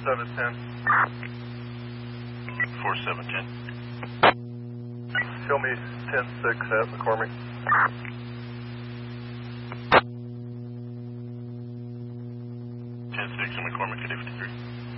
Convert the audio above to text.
4710. Show me 10-6 at McCormick. 10-6 at McCormick at 53.